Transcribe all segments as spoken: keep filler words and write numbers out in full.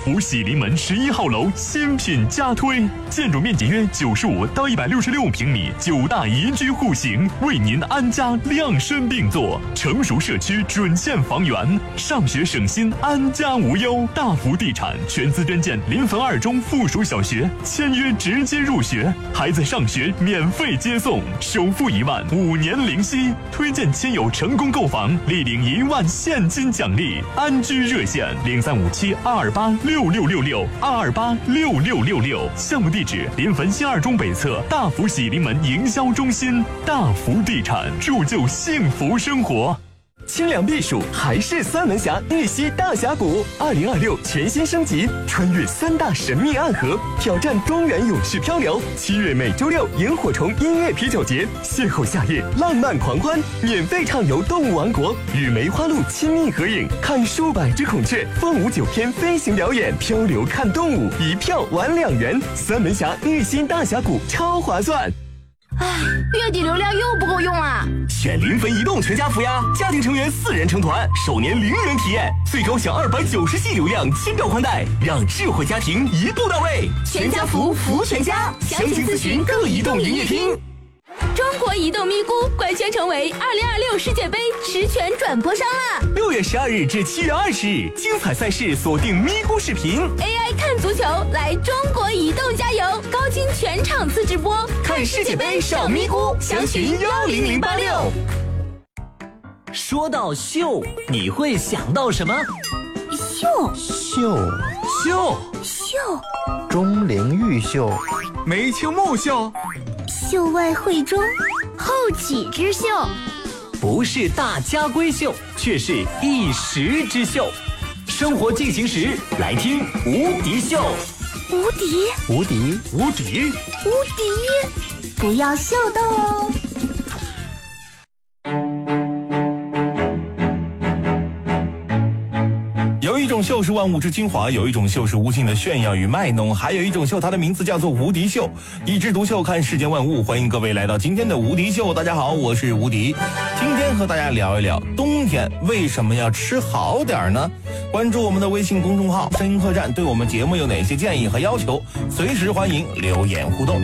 福喜临门十一号楼新品加推，建筑面积约九十五到一百六十六平米，九大宜居户型，为您安家量身定做，成熟社区准线房源，上学省心，安家无忧。大福地产全资捐建临汾二中附属小学，签约直接入学，孩子上学免费接送，首付一万，五年零息，推荐亲友成功购房，立领一万现金奖励。安居热线零三五七二二八六六六六二二八六六六六，项目地址临汾新二中北侧大福喜临门营销中心。大福地产，铸就幸福生活。 清凉避暑还是三门峡玉溪大峡谷，二零二六全新升级，穿越三大神秘暗河，挑战中原永续漂流。七月每周六萤火虫音乐啤酒节，邂逅夏夜浪漫狂欢，免费畅游动物王国，与梅花鹿亲密合影，看数百只孔雀，凤舞九天飞行表演，漂流看动物，一票玩两元。三门峡玉溪大峡谷超划算。 唉，月底流量又不够用啊！ 选临汾移动全家福呀，家庭成员四人成团，首年零元体验，最高享二百九十 G 流量，千兆宽带，让智慧家庭一步到位。 全家福福全家，详情咨询各移动营业厅。中国移动咪咕官宣成为二零二六世界杯实权转播商啦！ 六月十二日至七月二十日，精彩赛事锁定咪咕视频 ，A I 看足球，来中国移动加油！高清全场次直播， 看世界杯上咪咕，详询幺零零八六。 说到秀，你会想到什么？ 秀秀秀秀， 钟灵毓秀， 梅秋木秀， 秀外慧中，后起之秀， 不是大家闺秀，却是一时之秀。生活进行时，来听无敌秀。 无敌， 无敌， 无敌， 无敌，不要秀逗哦。 有一种秀是万物之精华，有一种秀是无尽的炫耀与卖弄，还有一种秀，它的名字叫做无敌秀。一枝独秀，看世间万物。欢迎各位来到今天的无敌秀。大家好，我是无敌。今天和大家聊一聊冬天为什么要吃好点呢？关注我们的微信公众号声音客栈，对我们节目有哪些建议和要求，随时欢迎留言互动。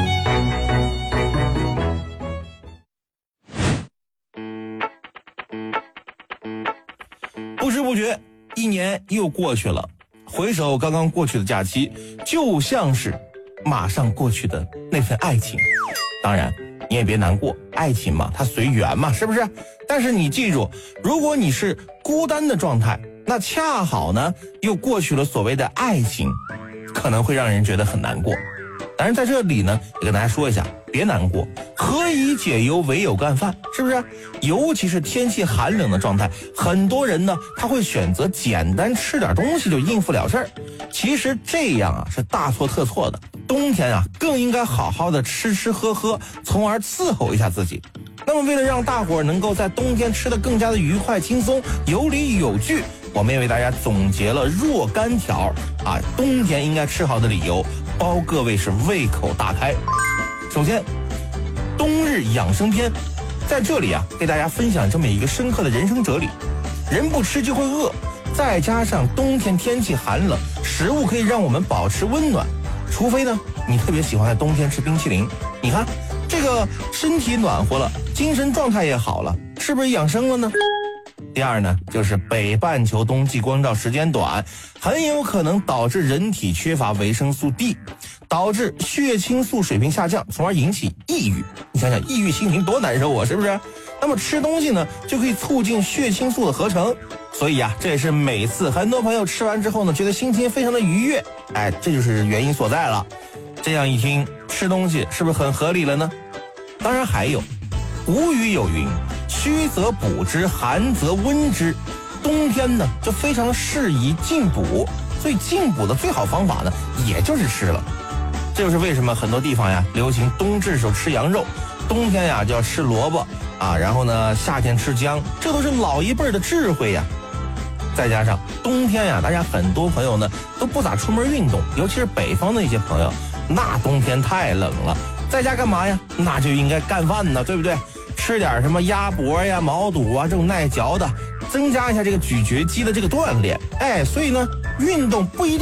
不知不觉一年又过去了，回首刚刚过去的假期，就像是马上过去的那份爱情。当然你也别难过，爱情嘛，它随缘嘛，是不是？但是你记住，如果你是孤单的状态，那恰好呢又过去了所谓的爱情，可能会让人觉得很难过。但是在这里呢，也跟大家说一下，别难过，何以解忧，唯有干饭，是不是？尤其是天气寒冷的状态，很多人呢他会选择简单吃点东西就应付了事儿。其实这样啊是大错特错的，冬天啊更应该好好的吃吃喝喝，从而伺候一下自己。那么为了让大伙儿能够在冬天吃得更加的愉快轻松，有理有据，我们也为大家总结了若干条啊冬天应该吃好的理由，包各位是胃口大开。首先，冬日养生篇，在这里啊给大家分享这么一个深刻的人生哲理：人不吃就会饿，再加上冬天天气寒冷，食物可以让我们保持温暖，除非呢你特别喜欢在冬天吃冰淇淋。你看这个身体暖和了，精神状态也好了，是不是养生了呢？第二呢，就是北半球冬季光照时间短，很有可能导致人体缺乏维生素 D， 导致血清素水平下降，从而引起抑郁。你想想，抑郁心情多难受啊，是不是？那么吃东西呢，就可以促进血清素的合成，所以啊，这也是每次很多朋友吃完之后呢，觉得心情非常的愉悦。哎，这就是原因所在了。这样一听，吃东西是不是很合理了呢？当然还有，古语有云，虚则补之，寒则温之。冬天呢就非常适宜进补，所以进补的最好方法呢也就是吃了。这就是为什么很多地方呀流行冬至时候吃羊肉，冬天呀就要吃萝卜啊，然后呢夏天吃姜，这都是老一辈的智慧呀。再加上冬天呀，大家很多朋友呢都不咋出门运动，尤其是北方的一些朋友，那冬天太冷了，在家干嘛呀？那就应该干饭呢，对不对？吃点什么鸭脖呀、毛肚啊这种耐嚼的，增加一下这个咀嚼肌的这个锻炼。哎，所以呢，运动不一定